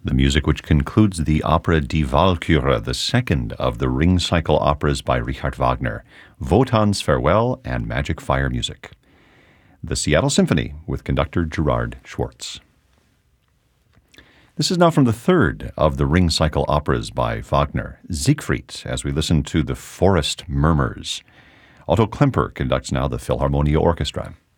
The music which concludes the opera Die Walküre, the second of the Ring Cycle operas by Richard Wagner, Wotan's Farewell and Magic Fire Music. The Seattle Symphony with conductor Gerard Schwartz. This is now from the third of the Ring Cycle operas by Wagner, Siegfried, as we listen to The Forest Murmurs. Otto Klemper conducts now the Philharmonia Orchestra.